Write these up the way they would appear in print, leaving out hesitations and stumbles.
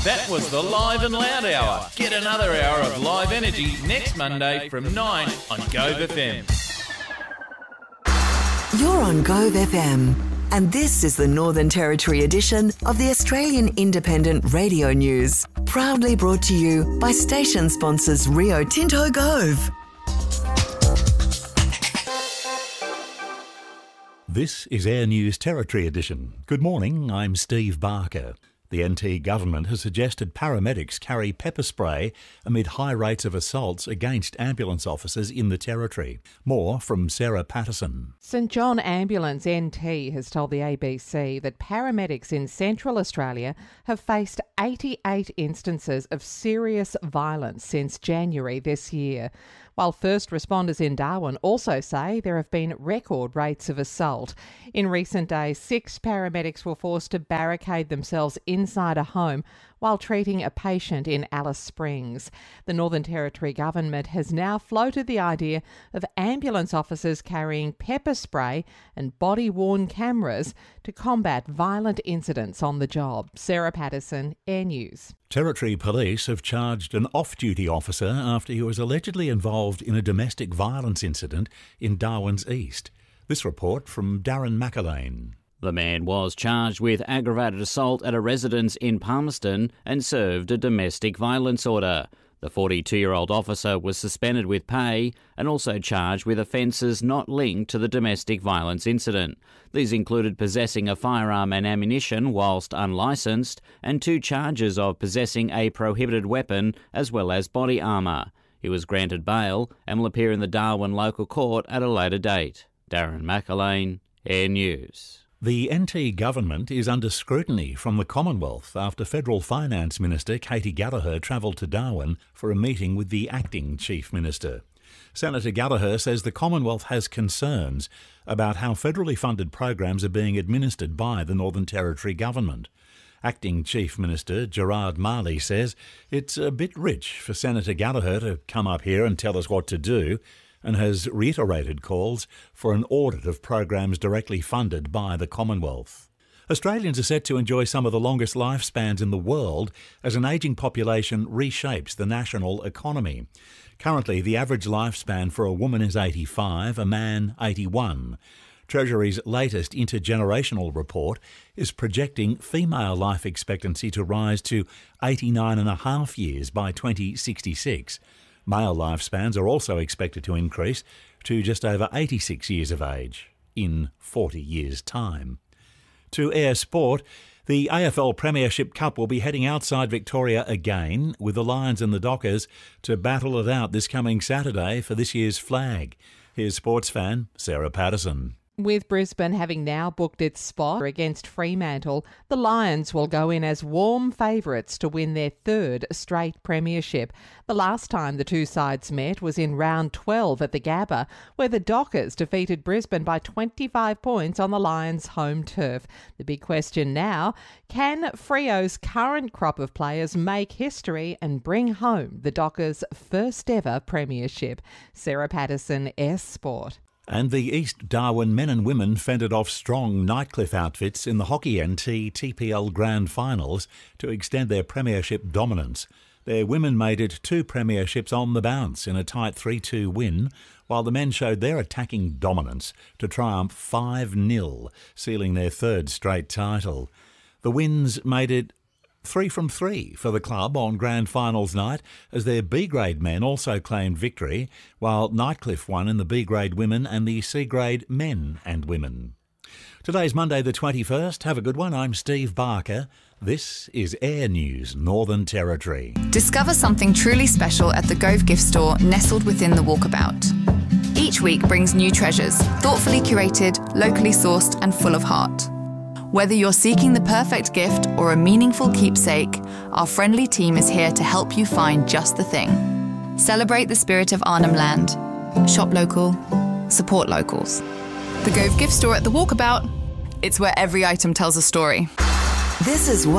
That was the Live and Loud Hour. Get another hour of live energy next Monday from 9 on Gove FM. You're on Gove FM, and this is the Northern Territory edition of the Australian Independent Radio News, proudly brought to you by station sponsors Rio Tinto Gove. This is Air News Territory Edition. Good morning, I'm Steve Barker. The NT government has suggested paramedics carry pepper spray amid high rates of assaults against ambulance officers in the Territory. More from Sarah Patterson. St John Ambulance NT has told the ABC that paramedics in Central Australia have faced 88 instances of serious violence since January this year, while first responders in Darwin also say there have been record rates of assault. In recent days, 6 paramedics were forced to barricade themselves inside a home while treating a patient in Alice Springs. The Northern Territory government has now floated the idea of ambulance officers carrying pepper spray and body-worn cameras to combat violent incidents on the job. Sarah Patterson, Air News. Territory Police have charged an off-duty officer after he was allegedly involved in a domestic violence incident in Darwin's East. This report from Darren McAlane. The man was charged with aggravated assault at a residence in Palmerston and served a domestic violence order. The 42-year-old officer was suspended with pay and also charged with offences not linked to the domestic violence incident. These included possessing a firearm and ammunition whilst unlicensed and 2 charges of possessing a prohibited weapon as well as body armour. He was granted bail and will appear in the Darwin local court at a later date. Darren McAlane, Air News. The NT government is under scrutiny from the Commonwealth after Federal Finance Minister Katie Gallagher travelled to Darwin for a meeting with the acting Chief Minister. Senator Gallagher says the Commonwealth has concerns about how federally funded programs are being administered by the Northern Territory government. Acting Chief Minister Gerard Marley says it's a bit rich for Senator Gallagher to come up here and tell us what to do, and has reiterated calls for an audit of programs directly funded by the Commonwealth. Australians are set to enjoy some of the longest lifespans in the world as an ageing population reshapes the national economy. Currently, the average lifespan for a woman is 85, a man 81. Treasury's latest intergenerational report is projecting female life expectancy to rise to 89.5 years by 2066. Male lifespans are also expected to increase to just over 86 years of age in 40 years' time. To Air Sport, the AFL Premiership Cup will be heading outside Victoria again, with the Lions and the Dockers to battle it out this coming Saturday for this year's flag. Here's sports fan Sarah Patterson. With Brisbane having now booked its spot against Fremantle, the Lions will go in as warm favourites to win their 3rd straight premiership. The last time the two sides met was in round 12 at the Gabba, where the Dockers defeated Brisbane by 25 points on the Lions' home turf. The big question now, can Freo's current crop of players make history and bring home the Dockers' first ever premiership? Sarah Patterson, S Sport. And the East Darwin men and women fended off strong Nightcliff outfits in the Hockey NT TPL Grand Finals to extend their premiership dominance. Their women made it 2 premierships on the bounce in a tight 3-2 win, while the men showed their attacking dominance to triumph 5-0, sealing their 3rd straight title. The wins made it 3 from 3 for the club on Grand Finals night, as their B-grade men also claimed victory, while Nightcliff won in the B-grade women and the C-grade men and women. Today's Monday the 21st. Have a good one. I'm Steve Barker. This is Air News Northern Territory. Discover something truly special at the Gove gift store nestled within the Walkabout. Each week brings new treasures, thoughtfully curated, locally sourced and full of heart. Whether you're seeking the perfect gift or a meaningful keepsake, our friendly team is here to help you find just the thing. Celebrate the spirit of Arnhem Land. Shop local, support locals. The Gove gift store at the Walkabout. It's where every item tells a story. This is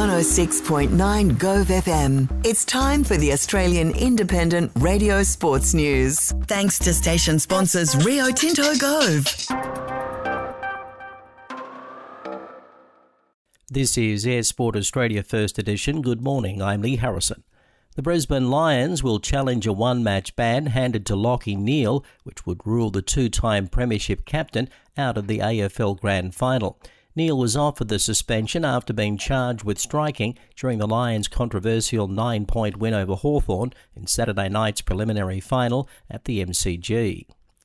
106.9 Gove FM. It's time for the Australian Independent Radio Sports News. Thanks to station sponsors Rio Tinto Gove. This is Air Sport Australia First Edition. Good morning, I'm Lee Harrison. The Brisbane Lions will challenge a one-match ban handed to Lachie Neale, which would rule the two-time premiership captain out of the AFL Grand Final. Neale was offered the suspension after being charged with striking during the Lions' controversial 9-point win over Hawthorn in Saturday night's preliminary final at the MCG.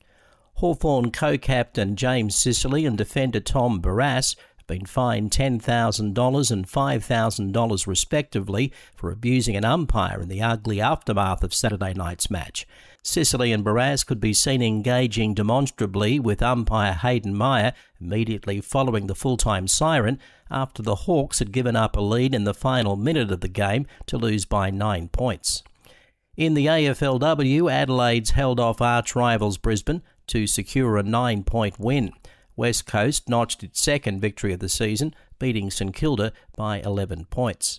Hawthorn co-captain James Sicily and defender Tom Barrass been fined $10,000 and $5,000 respectively for abusing an umpire in the ugly aftermath of Saturday night's match. Sicily and Barrass could be seen engaging demonstrably with umpire Hayden Meyer immediately following the full-time siren after the Hawks had given up a lead in the final minute of the game to lose by 9 points. In the AFLW, Adelaide's held off arch-rivals Brisbane to secure a 9-point win. West Coast notched its second victory of the season, beating St Kilda by 11 points.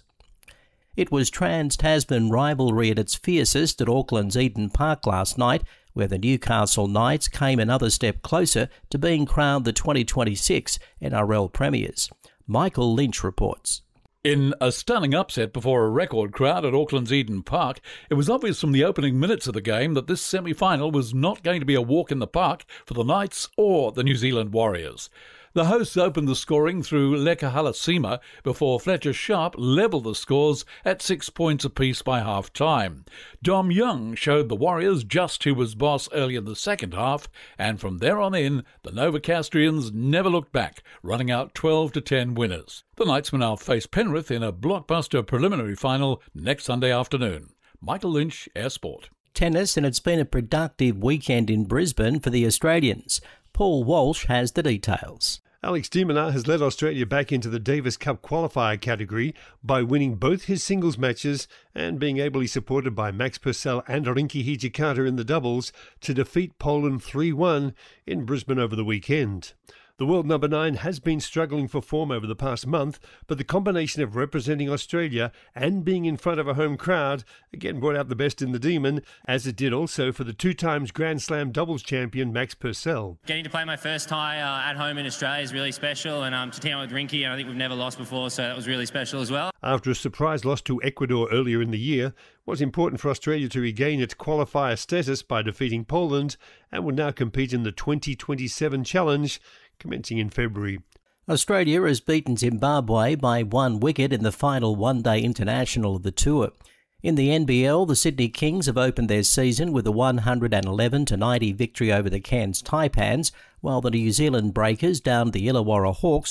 It was Trans-Tasman rivalry at its fiercest at Auckland's Eden Park last night, where the Newcastle Knights came another step closer to being crowned the 2026 NRL Premiers. Michael Lynch reports. In a stunning upset before a record crowd at Auckland's Eden Park, it was obvious from the opening minutes of the game that this semi-final was not going to be a walk in the park for the Knights or the New Zealand Warriors. The hosts opened the scoring through Leka Halasima before Fletcher Sharp levelled the scores at 6 points apiece by half-time. Dom Young showed the Warriors just who was boss early in the second half, and from there on in, the Novocastrians never looked back, running out 12-10 winners. The Knights will now face Penrith in a blockbuster preliminary final next Sunday afternoon. Michael Lynch, Air Sport. Tennis, and it's been a productive weekend in Brisbane for the Australians. Paul Walsh has the details. Alex de Minaur has led Australia back into the Davis Cup qualifier category by winning both his singles matches and being ably supported by Max Purcell and Rinky Hijikata in the doubles to defeat Poland 3-1 in Brisbane over the weekend. The world number 9 has been struggling for form over the past month, but the combination of representing Australia and being in front of a home crowd again brought out the best in the Demon, as it did also for the 2-times Grand Slam doubles champion Max Purcell. Getting to play my first tie at home in Australia is really special, and to team up with Rinky, and I think we've never lost before, so that was really special as well. After a surprise loss to Ecuador earlier in the year, it was important for Australia to regain its qualifier status by defeating Poland and will now compete in the 2027 challenge, commencing in February. Australia has beaten Zimbabwe by 1 wicket in the final one-day international of the tour. In the NBL, the Sydney Kings have opened their season with a 111-90 victory over the Cairns Taipans, while the New Zealand Breakers downed the Illawarra Hawks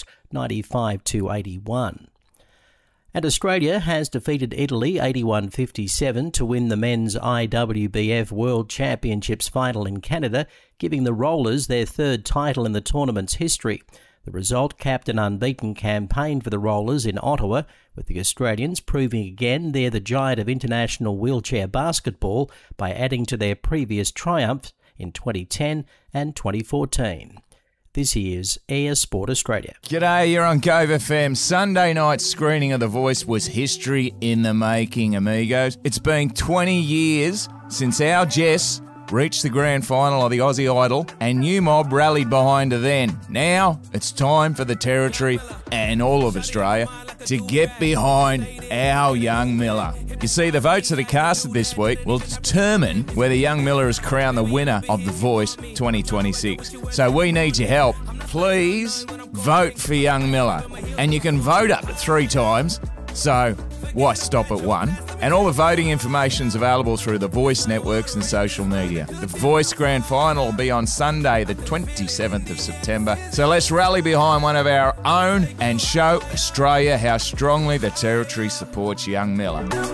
95-81. And Australia has defeated Italy 81-57 to win the men's IWBF World Championships final in Canada, giving the Rollers their third title in the tournament's history. The result capped an unbeaten campaign for the Rollers in Ottawa, with the Australians proving again they're the giant of international wheelchair basketball by adding to their previous triumphs in 2010 and 2014. This is Air Sport Australia. G'day, you're on Gove FM. Sunday night's screening of The Voice was history in the making, amigos. It's been 20 years since our Jess reached the grand final of the Aussie Idol, and New Mob rallied behind her then. Now it's time for the Territory and all of Australia to get behind our young Miller. You see, the votes that are casted this week will determine whether young Miller is crowned the winner of The Voice 2026. So we need your help. Please vote for young Miller. And you can vote up to 3 times, so why stop at 1? And all the voting information is available through the Voice networks and social media. The Voice Grand Final will be on Sunday, the 27th of September. So let's rally behind one of our own and show Australia how strongly the Territory supports young Miller.